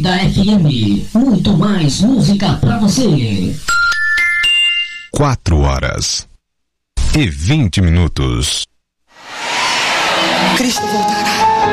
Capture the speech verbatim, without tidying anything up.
Vida F M, muito mais música pra você. Quatro horas e vinte minutos. Cristo